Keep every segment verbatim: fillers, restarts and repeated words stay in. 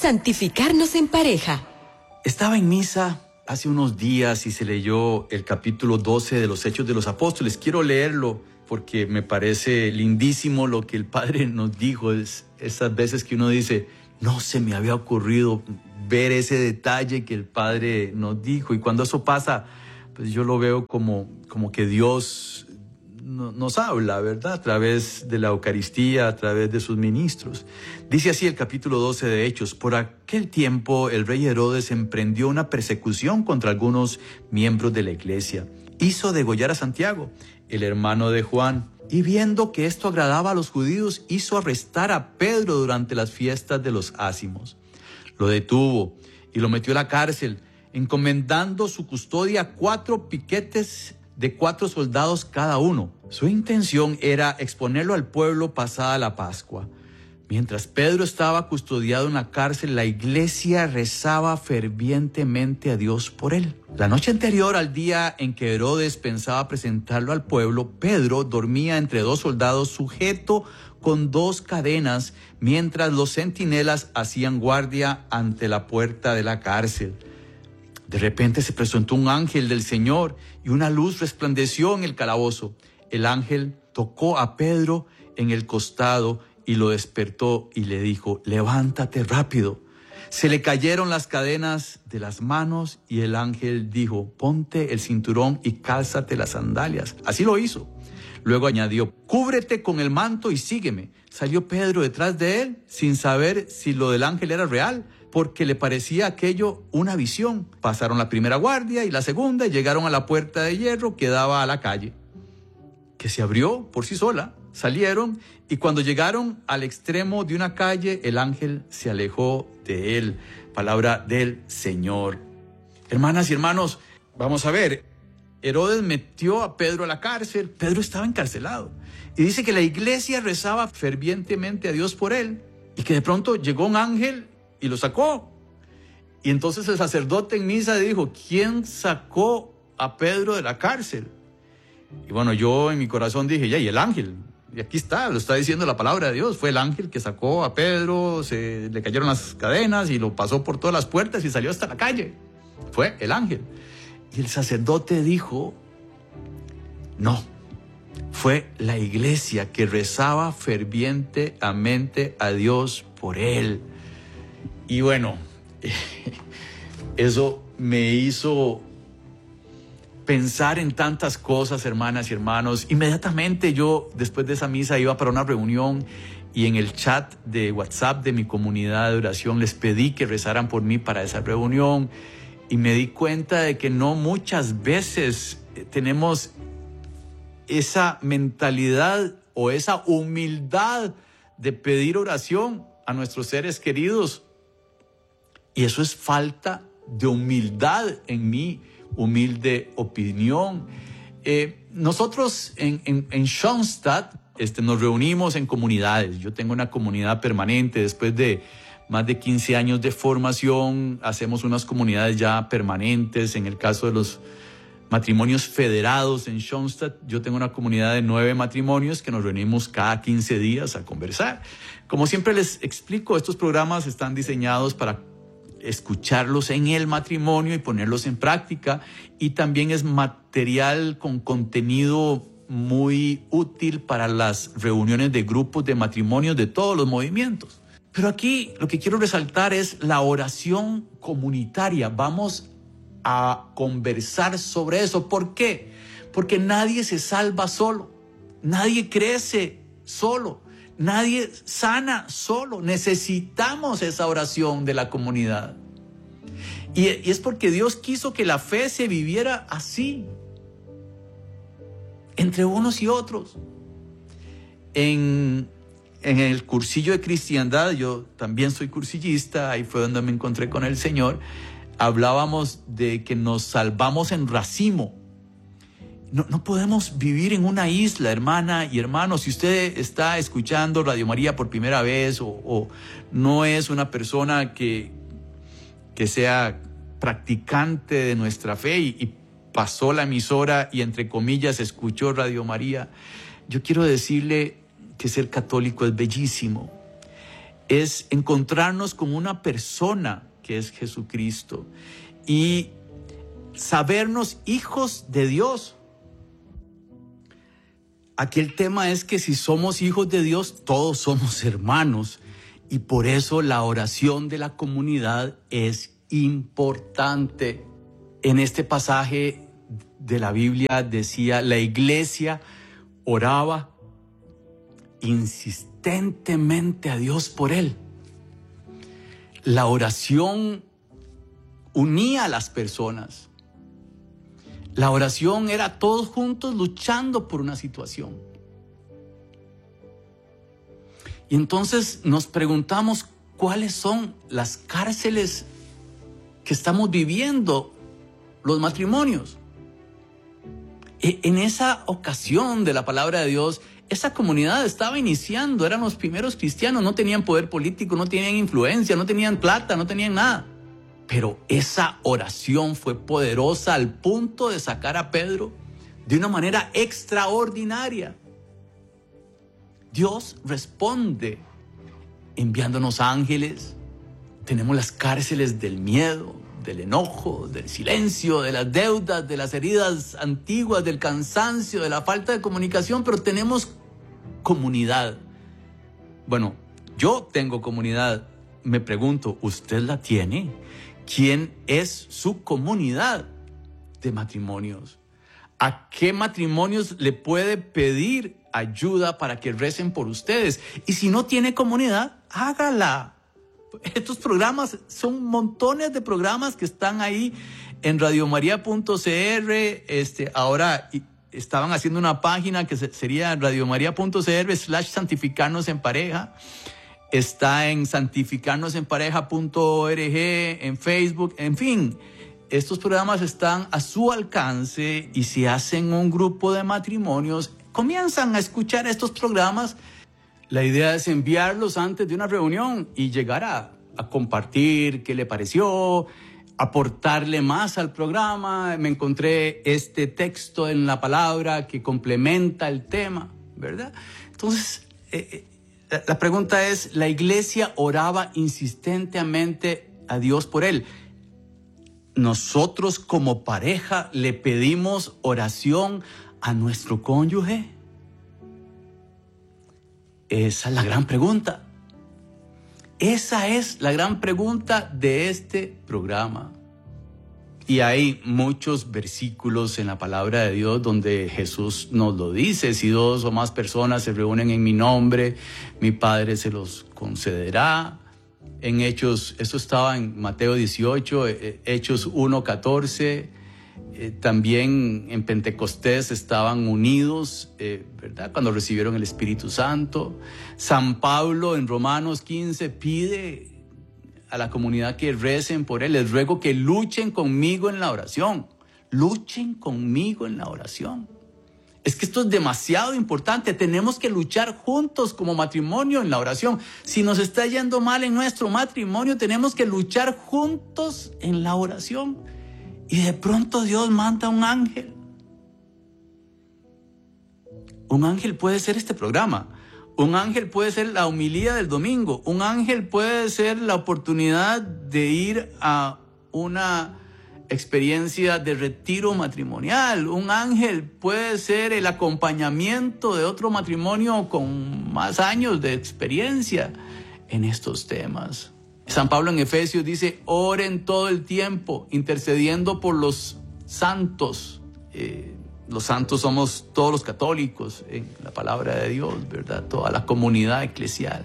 Santificarnos en pareja. Estaba en misa hace unos días y se leyó el capítulo doce de los Hechos de los Apóstoles. Quiero leerlo porque me parece lindísimo lo que el Padre nos dijo. Es esas veces que uno dice, no se me había ocurrido ver ese detalle que el Padre nos dijo. Y cuando eso pasa, pues yo lo veo como, como que Dios nos habla, ¿verdad? A través de la Eucaristía, a través de sus ministros. Dice así el capítulo doce de Hechos: por aquel tiempo el rey Herodes emprendió una persecución contra algunos miembros de la iglesia. Hizo degollar a Santiago, el hermano de Juan, y viendo que esto agradaba a los judíos, hizo arrestar a Pedro durante las fiestas de los ácimos. Lo detuvo y lo metió a la cárcel, encomendando su custodia a cuatro piquetes de cuatro soldados cada uno. Su intención era exponerlo al pueblo pasada la Pascua. Mientras Pedro estaba custodiado en la cárcel, la iglesia rezaba fervientemente a Dios por él. La noche anterior al día en que Herodes pensaba presentarlo al pueblo, Pedro dormía entre dos soldados sujeto con dos cadenas, mientras los centinelas hacían guardia ante la puerta de la cárcel. De repente se presentó un ángel del Señor y una luz resplandeció en el calabozo. El ángel tocó a Pedro en el costado y lo despertó y le dijo, levántate rápido. Se le cayeron las cadenas de las manos y el ángel dijo, ponte el cinturón y cálzate las sandalias. Así lo hizo. Luego añadió, cúbrete con el manto y sígueme. Salió Pedro detrás de él sin saber si lo del ángel era real, porque le parecía aquello una visión. Pasaron la primera guardia y la segunda y llegaron a la puerta de hierro que daba a la calle, que se abrió por sí sola. Salieron y cuando llegaron al extremo de una calle, el ángel se alejó de él. Palabra del Señor. Hermanas y hermanos, vamos a ver. Herodes metió a Pedro a la cárcel. Pedro estaba encarcelado. Y dice que la iglesia rezaba fervientemente a Dios por él. Y que de pronto llegó un ángel y lo sacó. Y entonces el sacerdote en misa dijo, ¿quién sacó a Pedro de la cárcel? Y bueno, yo en mi corazón dije, ya, y el ángel. Y aquí está, lo está diciendo la palabra de Dios. Fue el ángel que sacó a Pedro, se le cayeron las cadenas y lo pasó por todas las puertas y salió hasta la calle. Fue el ángel. Y el sacerdote dijo, no, fue la iglesia que rezaba fervientemente a Dios por él. Y bueno, eso me hizo pensar en tantas cosas, hermanas y hermanos. Inmediatamente yo, después de esa misa, iba para una reunión y en el chat de WhatsApp de mi comunidad de oración les pedí que rezaran por mí para esa reunión y me di cuenta de que no muchas veces tenemos esa mentalidad o esa humildad de pedir oración a nuestros seres queridos. Y eso es falta de humildad en mi humilde opinión. Eh, nosotros en, en, en Schoenstatt este, nos reunimos en comunidades. Yo tengo una comunidad permanente. Después de más de quince años de formación, hacemos unas comunidades ya permanentes. En el caso de los matrimonios federados en Schoenstatt, yo tengo una comunidad de nueve matrimonios que nos reunimos cada quince días a conversar. Como siempre les explico, estos programas están diseñados para escucharlos en el matrimonio y ponerlos en práctica, y también es material con contenido muy útil para las reuniones de grupos de matrimonios de todos los movimientos. Pero aquí lo que quiero resaltar es la oración comunitaria. Vamos a conversar sobre eso. ¿Por qué? Porque nadie se salva solo, nadie crece solo, nadie sana solo. Necesitamos esa oración de la comunidad. Y, y es porque Dios quiso que la fe se viviera así, entre unos y otros. En, en el cursillo de cristiandad, yo también soy cursillista, ahí fue donde me encontré con el Señor, hablábamos de que nos salvamos en racimo. No, no podemos vivir en una isla, hermana y hermano. Si usted está escuchando Radio María por primera vez o, o no es una persona que, que sea practicante de nuestra fe y, y pasó la emisora y entre comillas escuchó Radio María, yo quiero decirle que ser católico es bellísimo. es encontrarnos con una persona que es Jesucristo y sabernos hijos de Dios. Aquí el tema es que si somos hijos de Dios, todos somos hermanos, y por eso la oración de la comunidad es importante. En este pasaje de la Biblia decía, la iglesia oraba insistentemente a Dios por él. La oración unía a las personas. La oración era todos juntos luchando por una situación. Y entonces nos preguntamos cuáles son las cárceles que estamos viviendo los matrimonios. En esa ocasión de la palabra de Dios, esa comunidad estaba iniciando, eran los primeros cristianos, no tenían poder político, no tenían influencia, no tenían plata, no tenían nada. Pero esa oración fue poderosa al punto de sacar a Pedro de una manera extraordinaria. Dios responde enviándonos ángeles. Tenemos las cárceles del miedo, del enojo, del silencio, de las deudas, de las heridas antiguas, del cansancio, de la falta de comunicación, pero tenemos comunidad. Bueno, yo tengo comunidad. Me pregunto, ¿usted la tiene? ¿Quién es su comunidad de matrimonios? ¿A qué matrimonios le puede pedir ayuda para que recen por ustedes? Y si no tiene comunidad, hágala. Estos programas son montones de programas que están ahí en radiomaria punto c r. Este, ahora estaban haciendo una página que sería radiomaria punto c r slash santificarnos en pareja. Está en santificarnos en pareja punto org, en Facebook, en fin. Estos programas están a su alcance y si hacen un grupo de matrimonios, comienzan a escuchar estos programas. La idea es enviarlos antes de una reunión y llegar a, a compartir qué le pareció, aportarle más al programa. Me encontré este texto en la palabra que complementa el tema, ¿verdad? Entonces, eh, la, la pregunta es, ¿la iglesia oraba insistentemente a Dios por él? ¿Nosotros como pareja le pedimos oración a nuestro cónyuge? Esa es la gran pregunta. Esa es la gran pregunta de este programa. Y hay muchos versículos en la palabra de Dios donde Jesús nos lo dice. Si dos o más personas se reúnen en mi nombre, mi Padre se los concederá. En Hechos, eso estaba en Mateo dieciocho, Hechos uno catorce. Eh, también en Pentecostés estaban unidos, eh, ¿verdad? Cuando recibieron el Espíritu Santo. San Pablo en Romanos quince pide a la comunidad que recen por él. Les ruego que luchen conmigo en la oración. Luchen conmigo en la oración. Es que esto es demasiado importante. Tenemos que luchar juntos como matrimonio en la oración. Si nos está yendo mal en nuestro matrimonio, tenemos que luchar juntos en la oración. Y de pronto Dios manda un ángel. Un ángel puede ser este programa. Un ángel puede ser la homilía del domingo. Un ángel puede ser la oportunidad de ir a una experiencia de retiro matrimonial. Un ángel puede ser el acompañamiento de otro matrimonio con más años de experiencia en estos temas. San Pablo en Efesios dice, oren todo el tiempo, intercediendo por los santos. Eh, los santos somos todos los católicos en la palabra de Dios, ¿verdad? Toda la comunidad eclesial.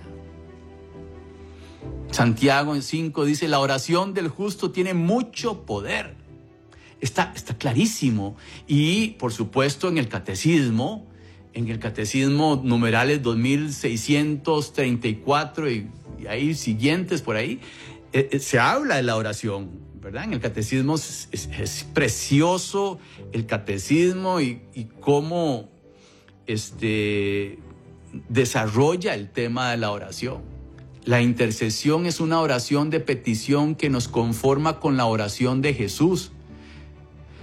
Santiago en cinco dice, la oración del justo tiene mucho poder. Está, está clarísimo. Y, por supuesto, en el catecismo, en el catecismo numerales dos mil seiscientos treinta y cuatro y, y ahí siguientes por ahí, eh, se habla de la oración, ¿verdad? En el catecismo es, es, es precioso el catecismo y, y cómo este, desarrolla el tema de la oración. La intercesión es una oración de petición que nos conforma con la oración de Jesús.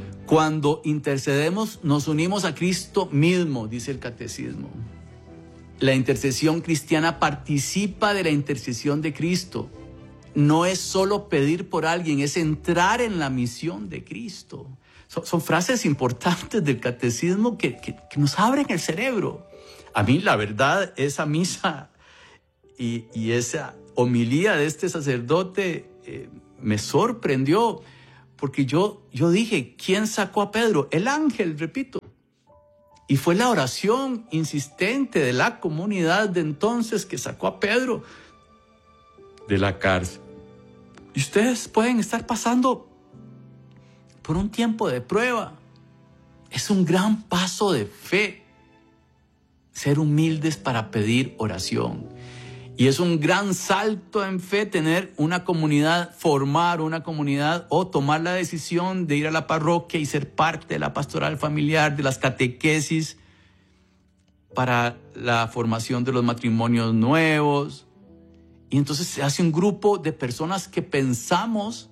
Cuando intercedemos, nos unimos a Cristo mismo, dice el catecismo. La intercesión cristiana participa de la intercesión de Cristo. No es solo pedir por alguien, es entrar en la misión de Cristo. Son, son frases importantes del catecismo que, que, que nos abren el cerebro. A mí, la verdad, esa misa y, y esa homilía de este sacerdote eh, me sorprendió, porque yo, yo dije, ¿quién sacó a Pedro? El ángel, repito. Y fue la oración insistente de la comunidad de entonces que sacó a Pedro de la cárcel. Y ustedes pueden estar pasando por un tiempo de prueba. Es un gran paso de fe ser humildes para pedir oración. Y es un gran salto en fe tener una comunidad, formar una comunidad o tomar la decisión de ir a la parroquia y ser parte de la pastoral familiar, de las catequesis para la formación de los matrimonios nuevos. Y entonces se hace un grupo de personas que pensamos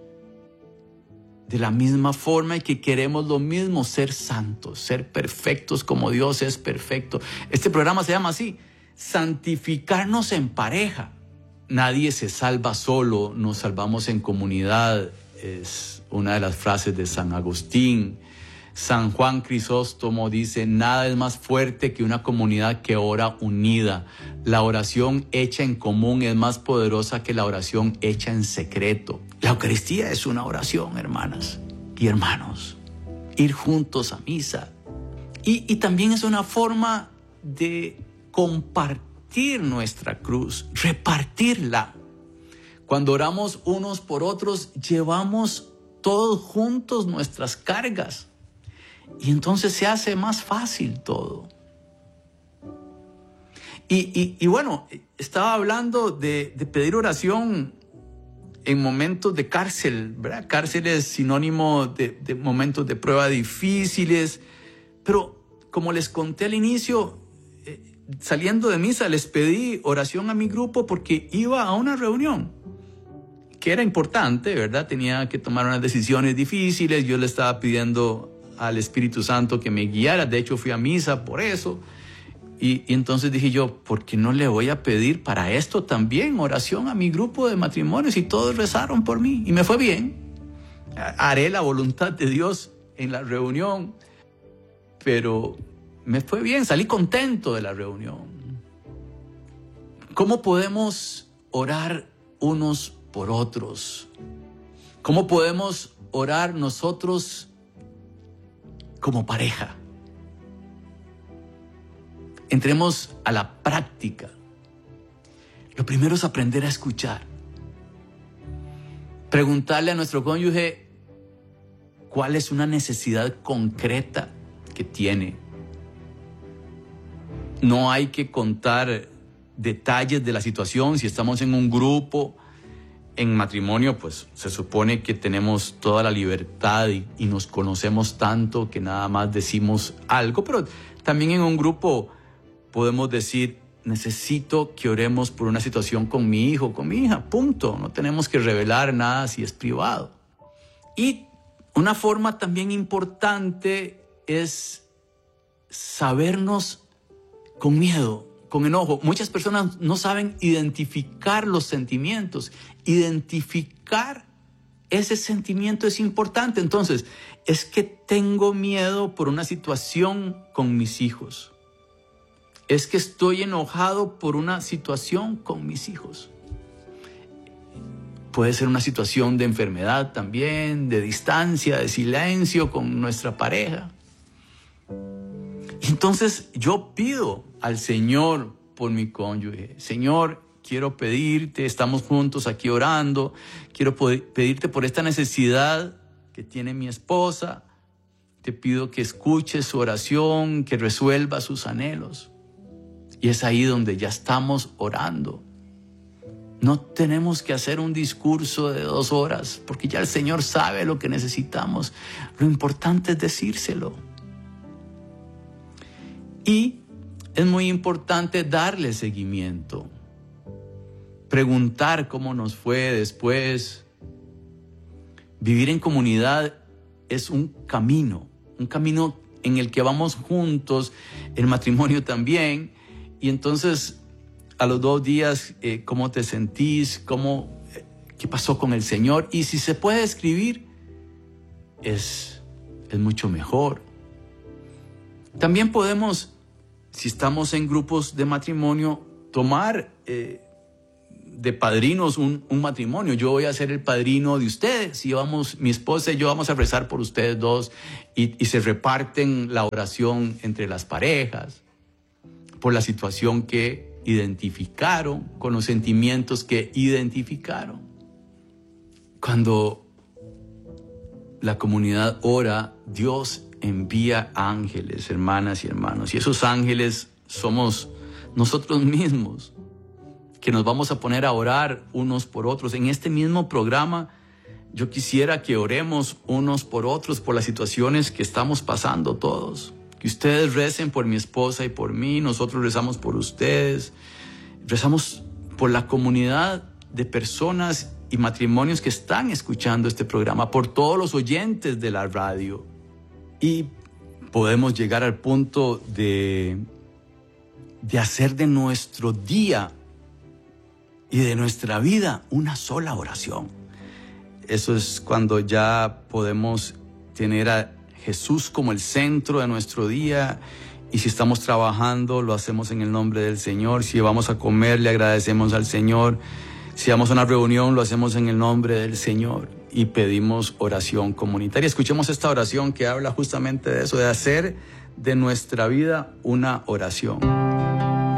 de la misma forma y que queremos lo mismo, ser santos, ser perfectos como Dios es perfecto. Este programa se llama así, santificarnos en pareja. Nadie se salva solo, nos salvamos en comunidad. Es una de las frases de San Agustín. San Juan Crisóstomo dice, nada es más fuerte que una comunidad que ora unida. La oración hecha en común es más poderosa que la oración hecha en secreto. La Eucaristía es una oración, hermanas y hermanos. Ir juntos a misa. Y, y también es una forma de compartir nuestra cruz, repartirla. Cuando oramos unos por otros, llevamos todos juntos nuestras cargas. Y entonces se hace más fácil todo. Y, y, y bueno, estaba hablando de, de pedir oración en momentos de cárcel, ¿verdad? Cárcel es sinónimo de, de momentos de prueba difíciles. Pero como les conté al inicio, eh, saliendo de misa les pedí oración a mi grupo porque iba a una reunión que era importante, ¿verdad? Tenía que tomar unas decisiones difíciles. Yo le estaba pidiendo al Espíritu Santo que me guiara. De hecho, fui a misa por eso. Y, y entonces dije yo, ¿por qué no le voy a pedir para esto también oración a mi grupo de matrimonios? Y todos rezaron por mí. Y me fue bien. Haré la voluntad de Dios en la reunión. Pero me fue bien. Salí contento de la reunión. ¿Cómo podemos orar unos por otros? ¿Cómo podemos orar nosotros como pareja? Entremos a la práctica. Lo primero es aprender a escuchar. Preguntarle a nuestro cónyuge cuál es una necesidad concreta que tiene. No hay que contar detalles de la situación. Si estamos en un grupo, en matrimonio, pues se supone que tenemos toda la libertad y, y nos conocemos tanto que nada más decimos algo, pero también en un grupo podemos decir, necesito que oremos por una situación con mi hijo, con mi hija, punto. No tenemos que revelar nada si es privado. Y una forma también importante es sabernos con miedo, con enojo. Muchas personas no saben identificar los sentimientos. Identificar ese sentimiento es importante. Entonces, es que tengo miedo por una situación con mis hijos. Es que estoy enojado por una situación con mis hijos. Puede ser una situación de enfermedad también, de distancia, de silencio con nuestra pareja. Entonces yo pido al Señor por mi cónyuge. Señor, quiero pedirte, estamos juntos aquí orando, quiero pedirte por esta necesidad que tiene mi esposa. Te pido que escuches su oración, que resuelva sus anhelos. Y es ahí donde ya estamos orando. No tenemos que hacer un discurso de dos horas, porque ya el Señor sabe lo que necesitamos. Lo importante es decírselo. Y es muy importante darle seguimiento. Preguntar cómo nos fue después. Vivir en comunidad es un camino, un camino en el que vamos juntos, el matrimonio también. y entonces a los dos días, eh, ¿cómo te sentís? ¿Cómo, eh, ¿Qué pasó con el Señor? Y si se puede escribir, es, es mucho mejor. También podemos, si estamos en grupos de matrimonio, tomar eh, de padrinos un, un matrimonio. Yo voy a ser el padrino de ustedes y vamos, mi esposa y yo vamos a rezar por ustedes dos, y, y se reparten la oración entre las parejas por la situación que identificaron, con los sentimientos que identificaron. Cuando la comunidad ora, Dios envía ángeles, hermanas y hermanos, y esos ángeles somos nosotros mismos, que nos vamos a poner a orar unos por otros. En este mismo programa, yo quisiera que oremos unos por otros por las situaciones que estamos pasando todos. Que ustedes recen por mi esposa y por mí, nosotros rezamos por ustedes, rezamos por la comunidad de personas y matrimonios que están escuchando este programa, por todos los oyentes de la radio. Y podemos llegar al punto de, de hacer de nuestro día y de nuestra vida una sola oración. Eso es cuando ya podemos tener a Jesús como el centro de nuestro día, y si estamos trabajando, lo hacemos en el nombre del Señor. Si vamos a comer, le agradecemos al Señor. Si vamos a una reunión, lo hacemos en el nombre del Señor y pedimos oración comunitaria. Escuchemos esta oración que habla justamente de eso, de hacer de nuestra vida una oración.